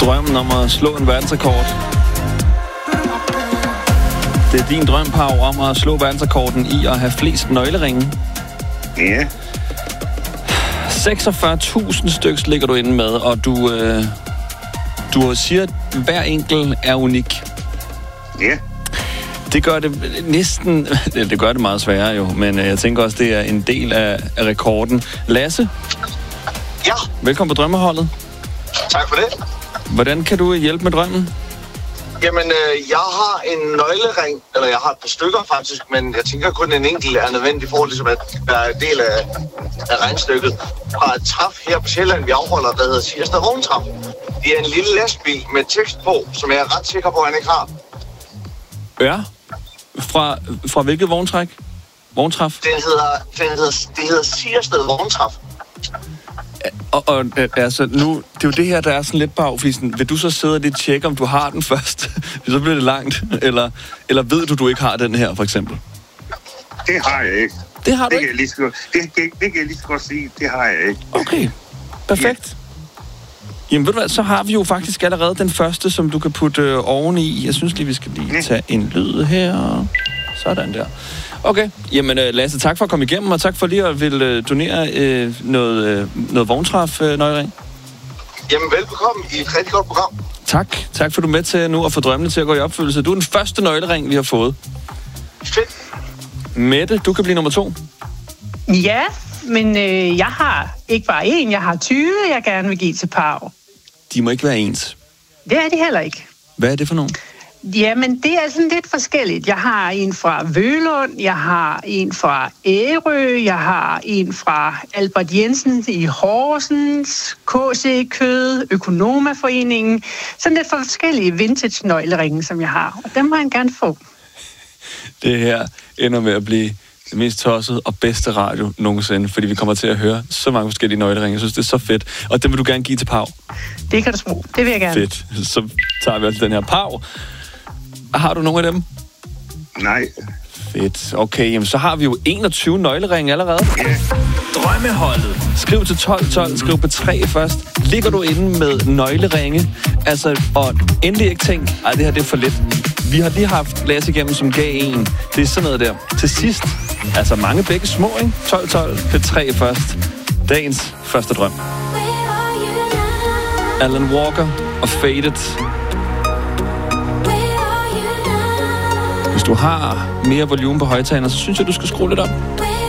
drømmen om at slå en verdensrekord. Det er din drøm, Pau, om at slå verdensrekorden i at have flest nøgleringe. Ja. 46.000 stykker ligger du inde med, og du siger, at hver enkelt er unik. Ja. Det gør det næsten... Det gør det meget sværere jo, men jeg tænker også, det er en del af rekorden. Lasse? Ja. Velkommen på Drømmeholdet. Tak for det. Hvordan kan du hjælpe med drømmen? Jamen, jeg har en nøglering, eller jeg har et par stykker faktisk, men jeg tænker kun en enkelt er nødvendig for ligesom at være en del af regnstykket. Fra et træf her på Sjælland, vi afholder, der hedder Sirsted Vogntræf. Det er en lille lastbil med tekst på, som jeg er ret sikker på, at han ikke har. Ja. Fra hvilket vogntræf? Det hedder Sirsted Vogntræf. Og altså nu, det er jo det her, der er sådan lidt bagflisen. Vil du så sidde og lige tjekke, om du har den først? Så bliver det langt. Eller ved du ikke har den her, for eksempel? Det har jeg ikke. Det har du ikke? Det kan jeg lige så godt sige. Det har jeg ikke. Okay, perfekt. Ja. Jamen ved du hvad, så har vi jo faktisk allerede den første, som du kan putte oveni. Jeg synes lige, vi skal lige tage en lyd her. Sådan der. Okay, jamen Lasse, tak for at komme igennem, og tak for lige at ville donere noget vogntræf-nøglering. Jamen velbekomme i et rigtig godt program. Tak for du er med til nu at få drømmene til at gå i opfyldelse. Du er den første nøglering, vi har fået. Fedt. Mette, du kan blive nummer 2. Ja, men jeg har ikke bare én, jeg har 20, jeg gerne vil give til Pau. De må ikke være ens. Det er de heller ikke. Hvad er det for nogen? Jamen, det er sådan lidt forskelligt. Jeg har en fra Vølund, jeg har en fra Ærø, jeg har en fra Albert Jensen i Horsens, KC Kød, Økonomaforeningen. Sådan lidt forskellige vintage-nøgleringe, som jeg har. Og dem må han gerne få. Det her ender med at blive det mest tossede og bedste radio nogensinde, fordi vi kommer til at høre så mange forskellige nøgleringe. Jeg synes, det er så fedt. Og det vil du gerne give til Pau. Det kan du tro. Det vil jeg gerne. Fedt. Så tager vi altså den her. Pau, har du nogle af dem? Nej. Fedt. Okay, jamen så har vi jo 21 nøgleringe allerede. Ja. Drømmeholdet. Skriv til 1212, skriv på 3 først. Ligger du inde med nøgleringe? Altså, og endelig ikke tænk, det her det er for lidt. Vi har lige haft Lasse igennem, som gav en. Det er sådan noget der. Til sidst, altså mange begge små, ikke? 1212, P3 først. Dagens første drøm. Alan Walker og Faded. Hvis du har mere volumen på højtalerne, så synes jeg, du skal skrue lidt op.